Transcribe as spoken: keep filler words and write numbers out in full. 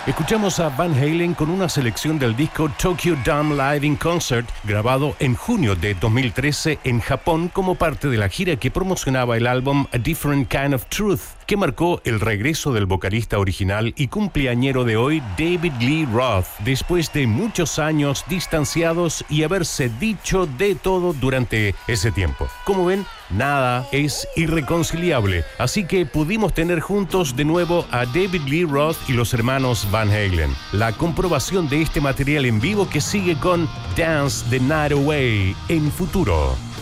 Escuchamos a Van Halen con una selección del disco Tokyo Dome Live in Concert, grabado en junio de dos mil trece en Japón como parte de la gira que promocionaba el álbum A Different Kind of Truth, que marcó el regreso del vocalista original y cumpleañero de hoy, David Lee Roth, después de muchos años distanciados y haberse dicho de todo durante ese tiempo. Como ven, nada es irreconciliable, así que pudimos tener juntos de nuevo a David Lee Roth y los hermanos Van Halen. La comprobación de este material en vivo que sigue con Dance the Night Away en Futuro.